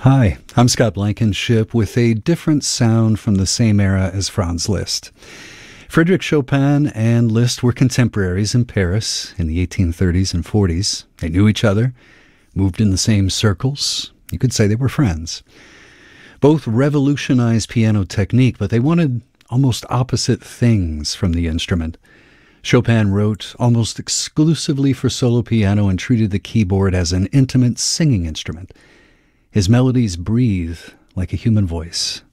Hi, I'm Scott Blankenship with a different sound from the same era as Franz Liszt. Frédéric Chopin and Liszt were contemporaries in Paris in the 1830s and 40s. They knew each other, moved in the same circles. You could say they were friends. Both revolutionized piano technique, but they wanted almost opposite things from the instrument. Chopin wrote almost exclusively for solo piano and treated the keyboard as an intimate singing instrument. His melodies breathe like a human voice.